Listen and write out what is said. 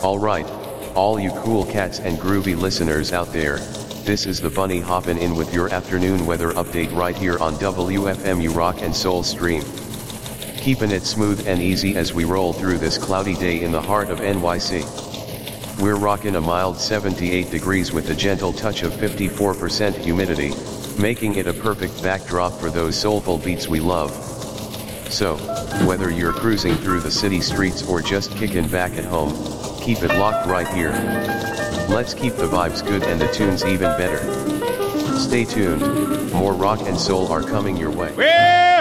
Alright, all you cool cats and groovy listeners out there, this is the Bunny hoppin' in with your afternoon weather update right here on WFMU Rock and Soul Stream. Keeping it smooth and easy as we roll through this cloudy day in the heart of NYC. We're rockin' a mild 78 degrees with a gentle touch of 54% humidity, making it a perfect backdrop for those soulful beats we love. So, whether you're cruising through the city streets or just kicking back at home, keep it locked right here. Let's keep the vibes good and the tunes even better. Stay tuned, more rock and soul are coming your way.